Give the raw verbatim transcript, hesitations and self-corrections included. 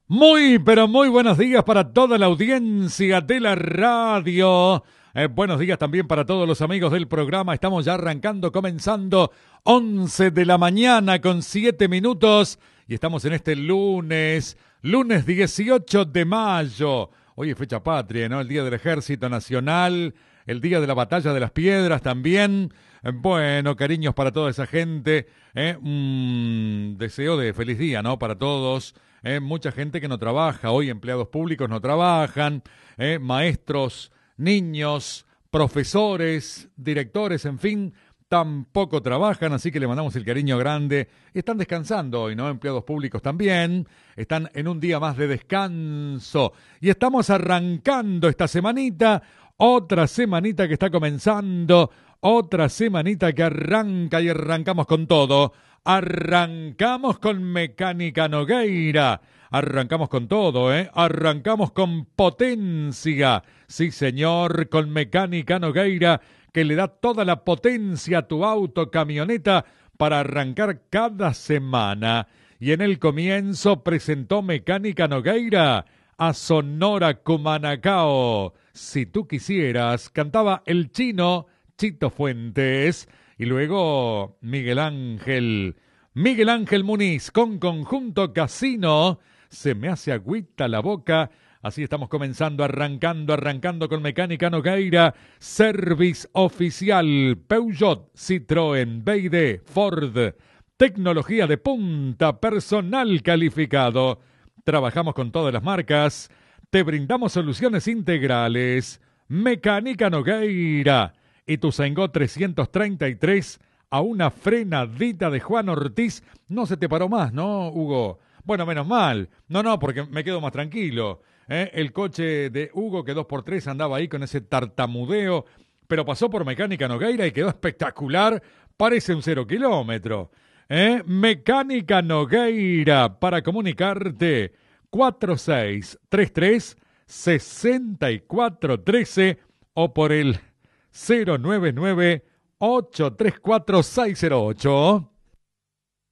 Muy, pero muy buenos días para toda la audiencia de la radio. Eh, buenos días también para todos los amigos del programa. Estamos ya arrancando, comenzando once de la mañana con siete minutos. Y estamos en este lunes, lunes dieciocho de mayo. Hoy es fecha patria, ¿no? El Día del Ejército Nacional, el Día de la Batalla de las Piedras también. Eh, Bueno, cariños para toda esa gente. Eh, mm, deseo de feliz día, ¿no? Para todos. Eh, mucha gente que no trabaja, hoy empleados públicos no trabajan, eh, maestros, niños, profesores, directores, en fin, tampoco trabajan, así que le mandamos el cariño grande. Están descansando hoy, ¿no? Empleados públicos también, están en un día más de descanso. Y estamos arrancando esta semanita, otra semanita que está comenzando, otra semanita que arranca y arrancamos con todo. Arrancamos con Mecánica Nogueira. Arrancamos con todo, ¿eh? Arrancamos con potencia. Sí, señor, con Mecánica Nogueira, que le da toda la potencia a tu auto, camioneta, para arrancar cada semana. Y en el comienzo presentó Mecánica Nogueira a Sonora Cumanacao. Si tú quisieras, cantaba el chino Chito Fuentes. Y luego Miguel Ángel, Miguel Ángel Muniz con Conjunto Casino. Se me hace agüita la boca. Así estamos comenzando, arrancando, arrancando con Mecánica Nogueira. Service oficial Peugeot, Citroën, B Y D, Ford. Tecnología de punta, personal calificado. Trabajamos con todas las marcas. Te brindamos soluciones integrales. Mecánica Nogueira. Ituzaingó trescientos treinta y tres, a una frenadita de Juan Ortiz. No se te paró más, ¿no, Hugo? Bueno, menos mal. No, no, porque me quedo más tranquilo. ¿eh? El coche de Hugo, que dos por tres andaba ahí con ese tartamudeo, pero pasó por Mecánica Nogueira y quedó espectacular. Parece un cero kilómetro. ¿eh? Mecánica Nogueira, para comunicarte, cuatro seis tres tres, seis cuatro uno tres o por el cero nueve nueve, ocho tres cuatro, seis cero ocho.